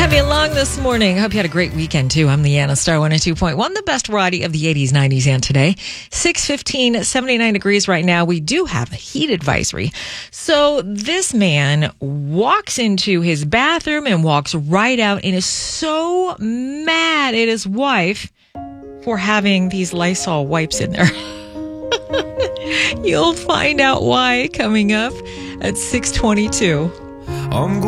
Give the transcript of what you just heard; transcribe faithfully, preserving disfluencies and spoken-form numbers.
have you along this morning. Hope you had a great weekend, too. I'm Leanna, Star one oh two point one, the best variety of the eighties, nineties, and today. six fifteen, seventy-nine degrees right now. We do have a heat advisory. So this man walks into his bathroom and walks right out and is so mad at his wife for having these Lysol wipes in there. You'll find out why coming up at six twenty-two.